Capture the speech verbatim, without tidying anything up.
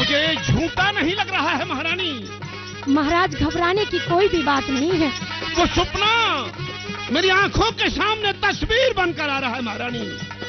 मुझे झूठा नहीं लग रहा है महारानी। महाराज घबराने की कोई भी बात नहीं है। वो सपना मेरी आंखों के सामने तस्वीर बनकर आ रहा है महारानी।